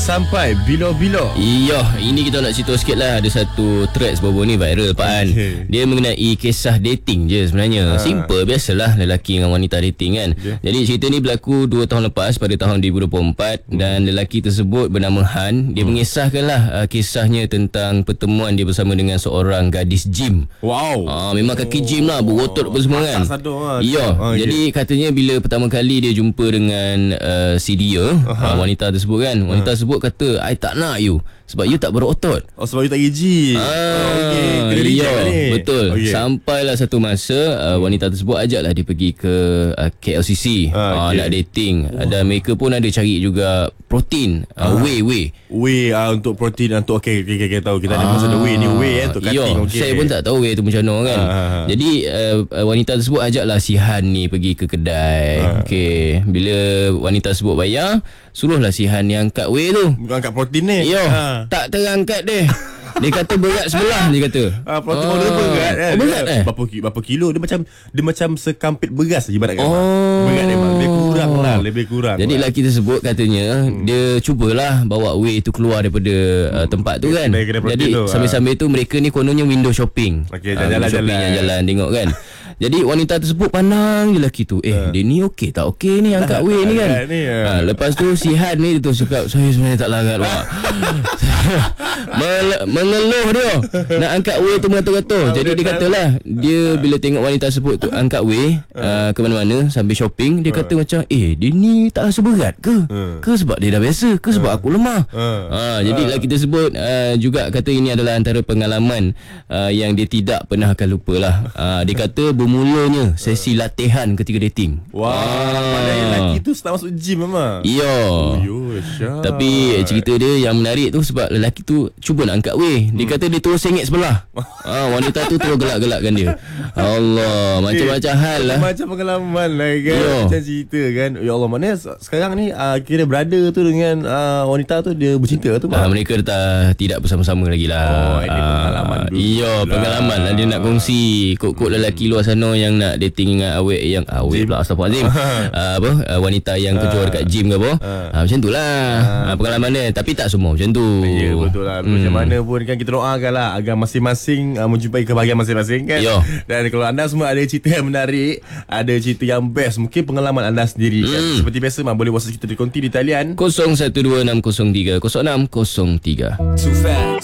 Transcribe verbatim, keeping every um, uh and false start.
Sampai bilo-bilo. Iya, ini kita nak cerita sikit lah. Ada satu thread baru ni viral Pak An. Okay. Dia mengenai kisah dating je sebenarnya. ha. Simple, biasalah lelaki dengan wanita dating kan. okay. Jadi cerita ni berlaku dua tahun lepas, pada tahun dua ribu dua puluh empat. hmm. Dan lelaki tersebut bernama Han. Dia hmm. mengisahkanlah uh, kisahnya tentang pertemuan dia bersama dengan seorang gadis gym. Wow. uh, Memang kaki gym lah, berotot apa semua kan. Iya, oh, jadi okay. katanya bila pertama kali dia jumpa dengan uh, si dia, uh-huh. uh, wanita tersebut kan. Wanita uh-huh. tersebut kata, I tak nak you sebab you tak berotot. Oh, sebab you tak gigi. Ah, oh, okay. Iya, betul. Okay. Sampailah satu masa uh, wanita tersebut ajaklah dia pergi ke uh, K L C C. ah, okay. uh, Nak dating. oh. Dan mereka pun ada cari juga protein, uh, ah. whey whey Whey uh, untuk protein, untuk okay, okay, okay, tahu kita ada ah. masa ada whey ni, whey eh, untuk cutting. Yo, okay. Saya pun tak tahu whey tu macam mana kan. ah. Jadi uh, wanita tersebut ajaklah si Han ni pergi ke kedai. ah. Okay. Bila wanita tersebut bayar, suruhlah si Han ni angkat whey tu. Bukan angkat protein ni. Yo, ah. tak terangkat deh. Dia kata berat sebelah, dia kata. Ah, protein ah. dia berat kan. Oh, berat eh? Berapa, berapa kilo dia macam dia macam sekampit beras ibaratkan. Oh. Berat dia lebih kurang lah, lebih kurang. Jadi lah. lelaki tersebut katanya hmm. dia cubalah bawa whey tu keluar daripada hmm. uh, tempat tu kan. Jadi tu, sambil-sambil tu mereka ni kononnya window shopping. Okey, uh, jalan-jalan jalan tengok kan. Jadi wanita tersebut pandang je lelaki tu. Eh, uh. dia ni okey tak okey ni angkat whey ni kan. Ni, uh. ha, lepas tu si Han ni dia tu cakap, saya sebenarnya tak larat pak. Mel- mengeluh dia nak angkat whey tu meratus-ratus. Jadi dia katalah dia bila tengok wanita tersebut tu angkat whey uh, ke mana-mana sambil shopping, dia kata macam, eh dia ni tak rasa berat ke? Ke sebab dia dah biasa? Ke sebab aku lemah? Ha, jadi lelaki tersebut uh, juga kata ini adalah antara pengalaman uh, yang dia tidak pernah akan lupa lah. Uh, dia kata bermulanya sesi latihan ketika dating. Wah, wow, padahal lelaki tu start masuk gym memang. Iya. Tapi cerita dia yang menarik tu sebab lelaki tu cuba nak angkat whey. Dia hmm. kata dia terus sengit sebelah. ah, Wanita tu terus gelak-gelakkan dia. Allah, macam-macam hal lah. Macam pengalaman lah kan. Yo. Macam cerita kan. Ya Allah, maknanya sekarang ni uh, kira brother tu dengan uh, wanita tu dia bercinta tu. ah, Mereka dah tidak bersama-sama lagi lah. Oh, ini uh, pengalaman dulu. Iya, pengalaman lah. Dia nak kongsi. Kok-kok hmm. lelaki luar sana yang nak dating dengan awet yang awet pula, astagfirullahalazim. uh, Apa uh, wanita yang kejual dekat gym ke apa. uh, Macam tu lah uh, pengalaman dia. Tapi tak semua macam tu. Ya, betul lah. hmm. Macam mana pun kan kita doakan lah agar masing-masing uh, menjumpai kebahagiaan masing-masing kan. Yo. Dan kalau anda semua ada cerita yang menarik, ada cerita yang best, mungkin pengalaman anda sendiri kan. hmm. Seperti biasa mah, boleh WhatsApp kita di konti di talian kosong satu dua enam kosong tiga kosong enam kosong tiga.